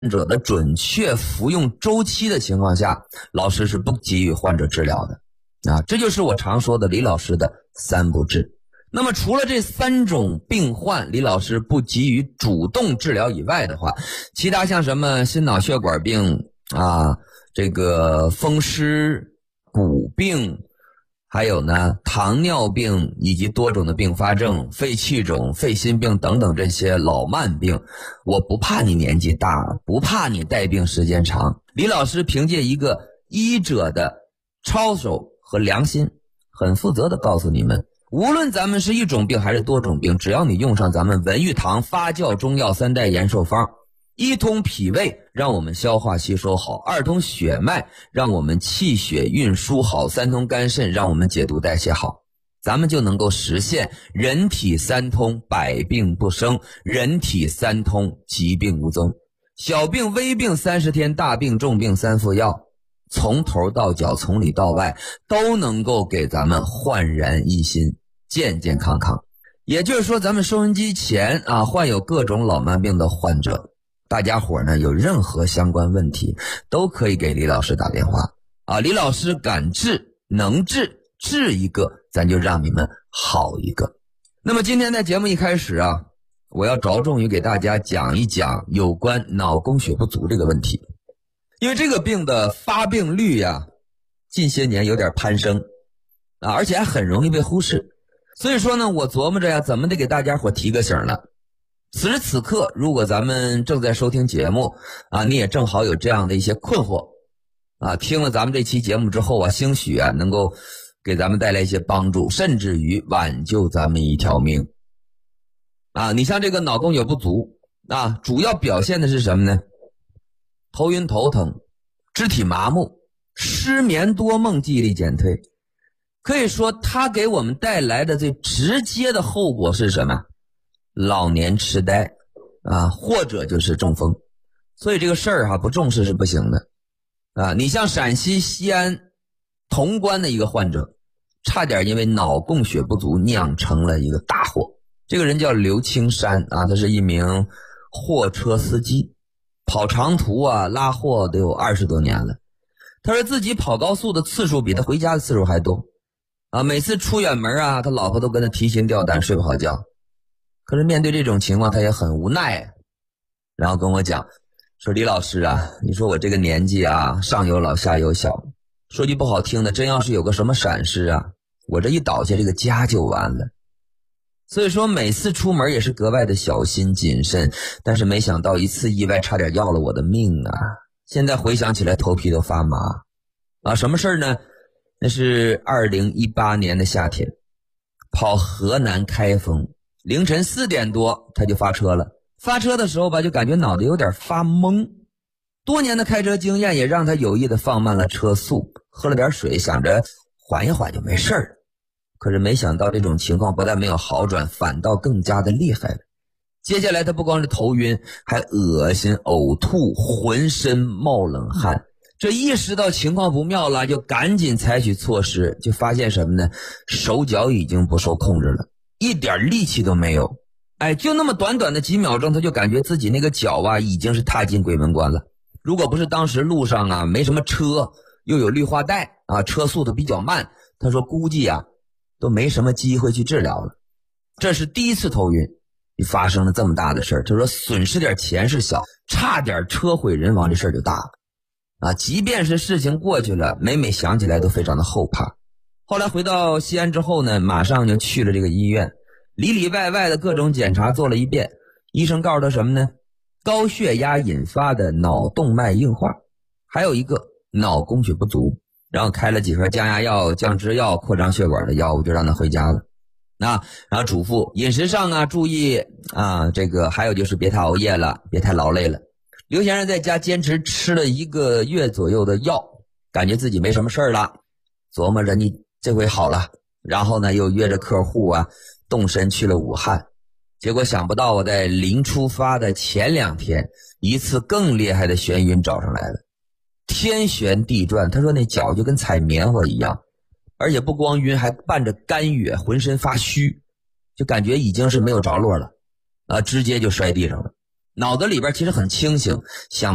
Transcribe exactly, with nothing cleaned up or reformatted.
者的准确服用周期的情况下，老师是不给予患者治疗的啊，这就是我常说的李老师的三不治。那么除了这三种病患李老师不给予主动治疗以外的话，其他像什么心脑血管病啊，这个风湿骨病，还有呢糖尿病以及多种的并发症、肺气肿、肺心病等等这些老慢病，我不怕你年纪大，不怕你带病时间长，李老师凭借一个医者的操守和良心，很负责的告诉你们，无论咱们是一种病还是多种病，只要你用上咱们文玉堂发酵中药三代延寿方，一通脾胃让我们消化吸收好，二通血脉让我们气血运输好，三通肝肾让我们解毒代谢好，咱们就能够实现人体三通百病不生，人体三通疾病无踪，小病微病三十天，大病重病三副药，从头到脚从里到外都能够给咱们焕然一新，健健康康。也就是说，咱们收音机前啊，患有各种老慢病的患者，大家伙呢有任何相关问题都可以给李老师打电话啊，李老师敢治能治，治一个咱就让你们好一个。那么今天在节目一开始啊，我要着重于给大家讲一讲有关脑供血不足这个问题，因为这个病的发病率呀，近些年有点攀升啊，而且还很容易被忽视。所以说呢，我琢磨着呀，怎么得给大家伙提个醒了。此时此刻，如果咱们正在收听节目啊，你也正好有这样的一些困惑啊，听了咱们这期节目之后啊，兴许啊能够给咱们带来一些帮助，甚至于挽救咱们一条命啊。你像这个脑供血不足啊，主要表现的是什么呢？头晕头疼，肢体麻木，失眠多梦，记忆力减退。可以说它给我们带来的最直接的后果是什么？老年痴呆啊，或者就是中风。所以这个事儿哈，不重视是不行的啊。你像陕西西安潼关的一个患者，差点因为脑供血不足酿成了一个大祸。这个人叫刘青山啊，他是一名货车司机，跑长途啊，拉货都有二十多年了。他说自己跑高速的次数比他回家的次数还多啊，每次出远门啊，他老婆都跟他提心吊胆，睡不好觉。可是面对这种情况，他也很无奈，然后跟我讲说，李老师啊，你说我这个年纪啊，上有老下有小，说句不好听的，真要是有个什么闪失啊，我这一倒下，这个家就完了。所以说每次出门也是格外的小心谨慎，但是没想到一次意外差点要了我的命啊！现在回想起来头皮都发麻啊！什么事儿呢？那是二零一八年的夏天，跑河南开封，凌晨四点多他就发车了。发车的时候吧，就感觉脑袋有点发懵，多年的开车经验也让他有意的放慢了车速，喝了点水，想着缓一缓就没事了。可是没想到这种情况不但没有好转，反倒更加的厉害了。接下来他不光是头晕，还恶心、呕吐，浑身冒冷汗。这意识到情况不妙了，就赶紧采取措施，就发现什么呢？手脚已经不受控制了，一点力气都没有。哎，就那么短短的几秒钟，他就感觉自己那个脚啊已经是踏进鬼门关了。如果不是当时路上啊没什么车，又有绿化带啊，车速都比较慢，他说估计啊都没什么机会去治疗了。这是第一次头晕，发生了这么大的事儿。他说损失点钱是小，差点车毁人亡这事儿就大了啊！即便是事情过去了，每每想起来都非常的后怕。后来回到西安之后呢，马上就去了这个医院，里里外外的各种检查做了一遍。医生告诉他什么呢？高血压引发的脑动脉硬化，还有一个脑供血不足，然后开了几盒降压药、降脂药、扩张血管的药物，就让他回家了。啊，然后嘱咐饮食上啊注意啊，这个还有就是别太熬夜了，别太劳累了。刘先生在家坚持吃了一个月左右的药，感觉自己没什么事儿了，琢磨着你这回好了，然后呢又约着客户啊动身去了武汉。结果想不到我在临出发的前两天，一次更厉害的眩晕找上来了，天旋地转。他说那脚就跟踩棉花一样，而且不光晕，还伴着干哕，浑身发虚，就感觉已经是没有着落了啊，直接就摔地上了。脑子里边其实很清醒，想